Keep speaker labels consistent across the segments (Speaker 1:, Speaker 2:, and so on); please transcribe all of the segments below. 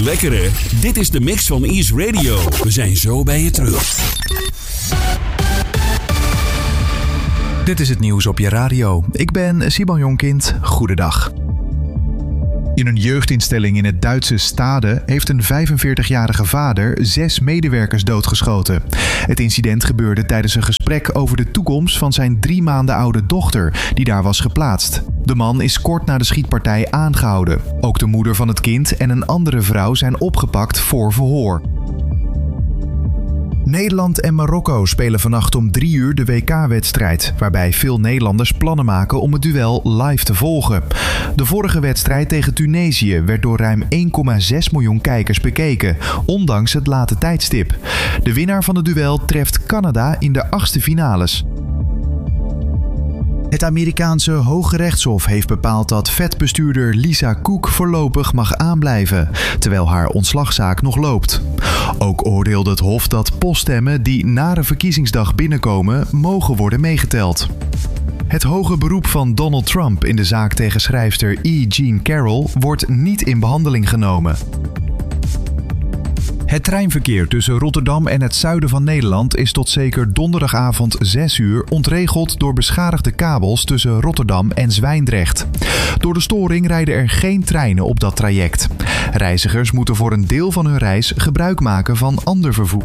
Speaker 1: Lekker hè? Dit is de mix van Ease Radio. We zijn zo bij je terug.
Speaker 2: Dit is het nieuws op je radio. Ik ben Simon Jonkind. Goedendag. In een jeugdinstelling in het Duitse Stade heeft een 45-jarige vader 6 medewerkers doodgeschoten. Het incident gebeurde tijdens een gesprek over de toekomst van zijn 3 maanden oude dochter, die daar was geplaatst. De man is kort na de schietpartij aangehouden. Ook de moeder van het kind en een andere vrouw zijn opgepakt voor verhoor. Nederland en Marokko spelen vannacht om 3 uur de WK-wedstrijd, waarbij veel Nederlanders plannen maken om het duel live te volgen. De vorige wedstrijd tegen Tunesië werd door ruim 1,6 miljoen kijkers bekeken, ondanks het late tijdstip. De winnaar van het duel treft Canada in de 8e finales. Het Amerikaanse Hoge Rechtshof heeft bepaald dat vetbestuurder Lisa Cook voorlopig mag aanblijven, terwijl haar ontslagzaak nog loopt. Ook oordeelde het hof dat poststemmen die na de verkiezingsdag binnenkomen mogen worden meegeteld. Het hoge beroep van Donald Trump in de zaak tegen schrijfster E. Jean Carroll wordt niet in behandeling genomen. Het treinverkeer tussen Rotterdam en het zuiden van Nederland is tot zeker donderdagavond 6 uur ontregeld door beschadigde kabels tussen Rotterdam en Zwijndrecht. Door de storing rijden er geen treinen op dat traject. Reizigers moeten voor een deel van hun reis gebruik maken van ander vervoer.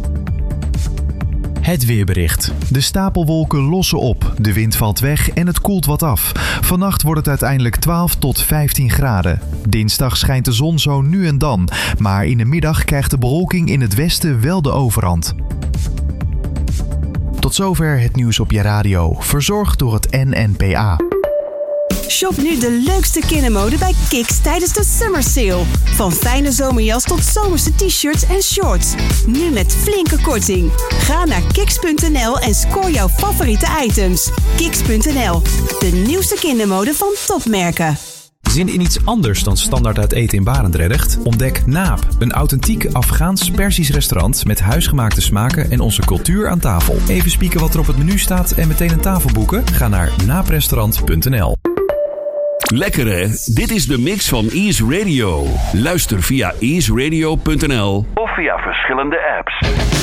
Speaker 2: Het weerbericht. De stapelwolken lossen op, de wind valt weg en het koelt wat af. Vannacht wordt het uiteindelijk 12 tot 15 graden. Dinsdag schijnt de zon zo nu en dan, maar in de middag krijgt de bewolking in het westen wel de overhand. Tot zover het nieuws op je radio, verzorgd door het NNPA.
Speaker 3: Shop nu de leukste kindermode bij Kiks tijdens de Summer Sale. Van fijne zomerjas tot zomerse t-shirts en shorts. Nu met flinke korting. Ga naar kiks.nl en scoor jouw favoriete items. Kiks.nl, de nieuwste kindermode van topmerken.
Speaker 4: Zin in iets anders dan standaard uit eten in Barendrecht? Ontdek Naap, een authentiek Afghaans-Persisch restaurant met huisgemaakte smaken en onze cultuur aan tafel. Even spieken wat er op het menu staat en meteen een tafel boeken? Ga naar naaprestaurant.nl.
Speaker 1: Lekker hè? Dit is de mix van Ease Radio. Luister via easeradio.nl of via verschillende apps.